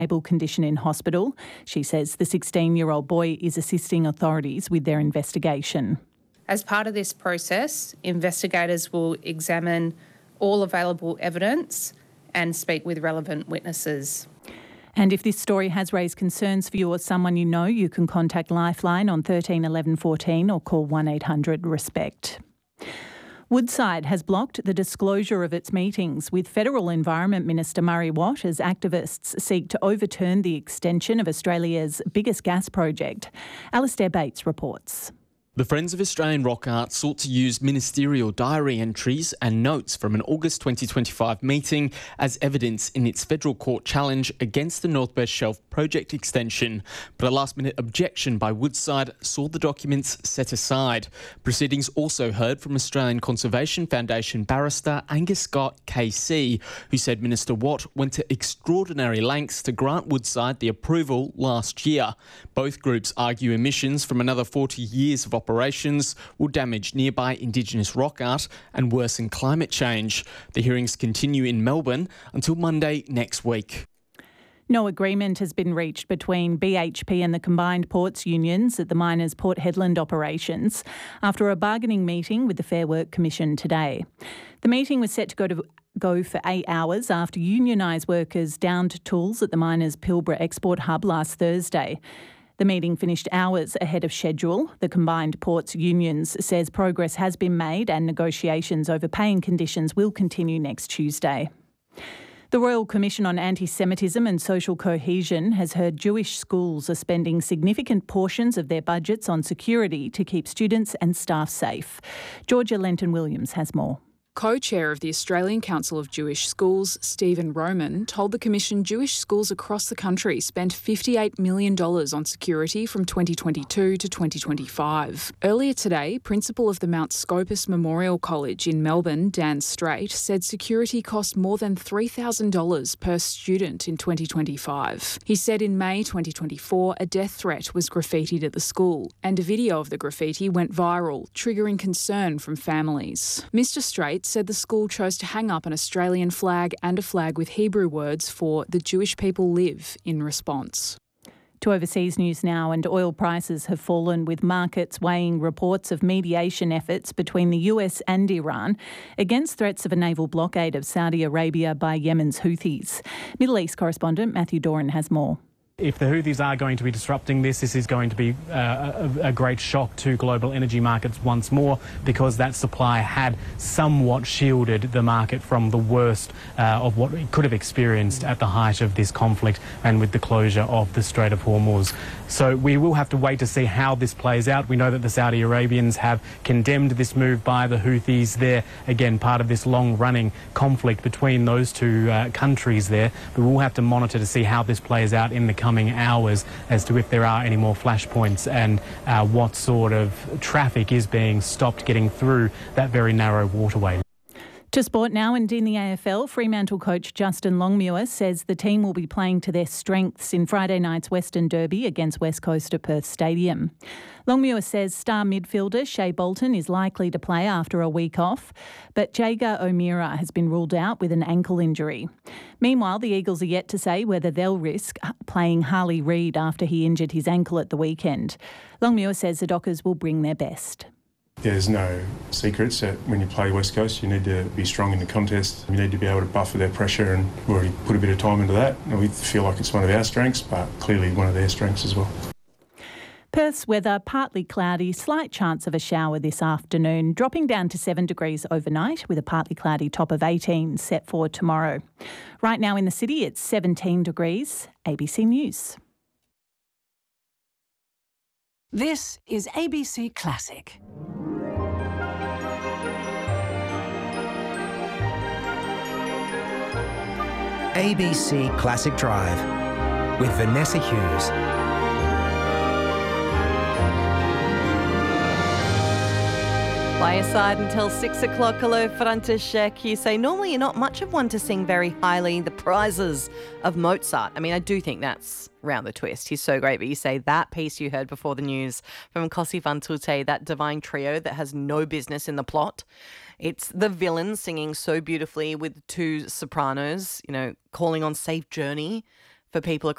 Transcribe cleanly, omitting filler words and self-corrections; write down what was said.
stable condition in hospital. She says the 16-year-old boy is assisting authorities with their investigation. As part of this process, investigators will examine all available evidence and speak with relevant witnesses. And if this story has raised concerns for you or someone you know, you can contact Lifeline on 13 11 14 or call 1800 RESPECT. Woodside has blocked the disclosure of its meetings with Federal Environment Minister Murray Watt as activists seek to overturn the extension of Australia's biggest gas project. Alistair Bates reports. The Friends of Australian Rock Art sought to use ministerial diary entries and notes from an August 2025 meeting as evidence in its federal court challenge against the North West Shelf project extension, but a last-minute objection by Woodside saw the documents set aside. Proceedings also heard from Australian Conservation Foundation barrister Angus Scott KC, who said Minister Watt went to extraordinary lengths to grant Woodside the approval last year. Both groups argue emissions from another 40 years of operations will damage nearby Indigenous rock art and worsen climate change. The hearings continue in Melbourne until Monday next week. No agreement has been reached between BHP and the combined ports unions at the miners' Port Hedland operations after a bargaining meeting with the Fair Work Commission today. The meeting was set to go for 8 hours after unionised workers downed tools at the miners' Pilbara export hub last Thursday. The meeting finished hours ahead of schedule. The combined ports unions says progress has been made and negotiations over pay and conditions will continue next Tuesday. The Royal Commission on Anti-Semitism and Social Cohesion has heard Jewish schools are spending significant portions of their budgets on security to keep students and staff safe. Georgia Lenton-Williams has more. Co-chair of the Australian Council of Jewish Schools, Stephen Roman, told the Commission Jewish schools across the country spent $58 million on security from 2022 to 2025. Earlier today, Principal of the Mount Scopus Memorial College in Melbourne, Dan Straight, said security cost more than $3,000 per student in 2025. He said in May 2024, a death threat was graffitied at the school, and a video of the graffiti went viral, triggering concern from families. Mr. Straight said the school chose to hang up an Australian flag and a flag with Hebrew words for "the Jewish people live" in response. To overseas news now, and oil prices have fallen with markets weighing reports of mediation efforts between the US and Iran against threats of a naval blockade of Saudi Arabia by Yemen's Houthis. Middle East correspondent Matthew Doran has more. If the Houthis are going to be disrupting this is going to be a great shock to global energy markets once more, because that supply had somewhat shielded the market from the worst of what it could have experienced at the height of this conflict and with the closure of the Strait of Hormuz. So we will have to wait to see how this plays out. We know that the Saudi Arabians have condemned this move by the Houthis. They're, again, part of this long-running conflict between those two countries there. But we'll have to monitor to see how this plays out in the coming hours as to if there are any more flashpoints and what sort of traffic is being stopped getting through that very narrow waterway. To sport now, and in the AFL, Fremantle coach Justin Longmuir says the team will be playing to their strengths in Friday night's Western Derby against West Coast at Perth Stadium. Longmuir says star midfielder Shea Bolton is likely to play after a week off, but Jager O'Meara has been ruled out with an ankle injury. Meanwhile, the Eagles are yet to say whether they'll risk playing Harley Reid after he injured his ankle at the weekend. Longmuir says the Dockers will bring their best. There's no secrets that when you play West Coast, you need to be strong in the contest. You need to be able to buffer their pressure, and we've already put a bit of time into that. And we feel like it's one of our strengths, but clearly one of their strengths as well. Perth's weather, partly cloudy, slight chance of a shower this afternoon, dropping down to 7 degrees overnight with a partly cloudy top of 18 set for tomorrow. Right now in the city, it's 17 degrees. ABC News. This is ABC Classic. ABC Classic Drive with Vanessa Hughes. By your side until 6 o'clock. Hello, František. You say normally you're not much of one to sing very highly the prizes of Mozart. I mean, I do think that's round the twist. He's so great, but you say that piece you heard before the news from Cosi van Tutte, that divine trio that has no business in the plot. It's the villain singing so beautifully with two sopranos, you know, calling on Safe Journey for people